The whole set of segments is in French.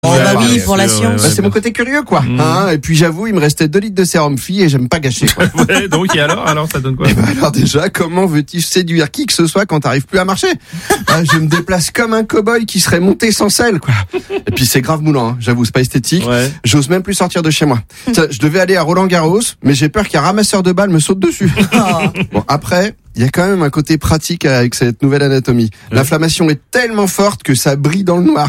Oh bah oui, pour la science. Bah, c'est mon côté curieux, quoi. Et puis j'avoue, il me restait 2 litres de sérum fille et j'aime pas gâcher, quoi. Ouais, donc, et alors, ça donne quoi? Alors déjà, comment veux-tu séduire qui que ce soit quand t'arrives plus à marcher? Je me déplace comme un cow-boy qui serait monté sans selle, quoi. Et puis c'est grave moulant, hein. J'avoue, c'est pas esthétique. Ouais. J'ose même plus sortir de chez moi. Tiens, je devais aller à Roland-Garros, mais j'ai peur qu'un ramasseur de balles me saute dessus. Bon, après, il y a quand même un côté pratique avec cette nouvelle anatomie. L'inflammation est tellement forte que ça brille dans le noir.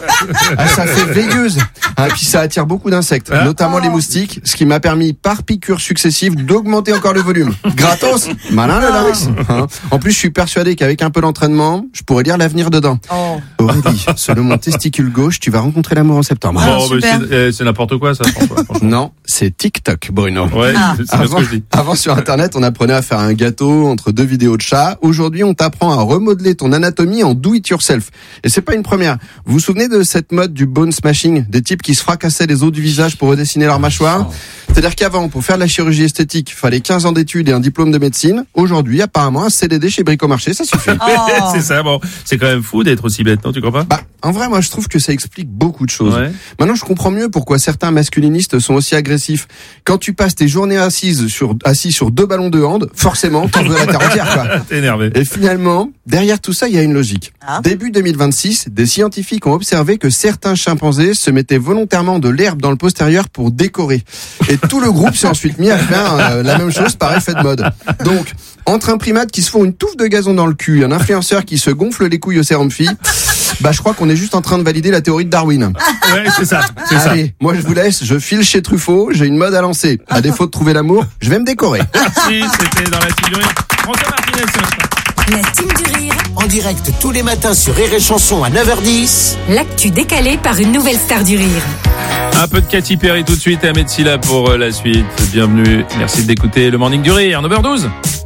Ça fait veilleuse. Et puis ça attire beaucoup d'insectes, notamment les moustiques, ce qui m'a permis par piqûres successives d'augmenter encore le volume. Gratos, malin le lynx. En plus, je suis persuadé qu'avec un peu d'entraînement, je pourrais lire l'avenir dedans. Aurélie, selon mon testicule gauche, tu vas rencontrer l'amour en septembre. C'est n'importe quoi, ça, François. Non, c'est TikTok, Bruno. Ouais, c'est ce que je dis. Avant, sur Internet, on apprenait à faire un gâteau entre 2 vidéos de chat. Aujourd'hui, on t'apprend à remodeler ton anatomie en do it yourself. Et c'est pas une première. Vous vous souvenez de cette mode du bone smashing, des types qui se fracassaient les os du visage pour redessiner leur mâchoire? C'est-à-dire qu'avant, pour faire de la chirurgie esthétique, il fallait 15 ans d'études et un diplôme de médecine. Aujourd'hui, apparemment, un CDD chez Bricomarché, ça suffit. C'est ça, bon. C'est quand même fou d'être aussi bête, non? Tu crois pas? En vrai, moi, je trouve que ça explique beaucoup de choses. Ouais. Maintenant, je comprends mieux pourquoi certains masculinistes sont aussi agressifs. Quand tu passes tes journées assis sur 2 ballons de hand, forcément, t'en veux la terre entière, quoi. T'es énervé. Et finalement, derrière tout ça, il y a une logique. Début 2026, des scientifiques ont observé que certains chimpanzés se mettaient volontairement de l'herbe dans le postérieur pour décorer. Et tout le groupe s'est ensuite mis à faire la même chose par effet de mode. Donc, entre un primate qui se fout une touffe de gazon dans le cul et un influenceur qui se gonfle les couilles au sérum fille, je crois qu'on est juste en train de valider la théorie de Darwin. Ouais, c'est ça. Allez, moi je vous laisse, je file chez Truffaut, j'ai une mode à lancer. À défaut de trouver l'amour, je vais me décorer. Merci, c'était dans la team du rire. François Martinez, ce matin. La team du rire. En direct tous les matins sur Rire et Chanson à 9h10. L'actu décalée par une nouvelle star du rire. Un peu de Katy Perry tout de suite et Ahmed Silla pour la suite. Bienvenue. Merci d'écouter le Morning du Rire, 9h12.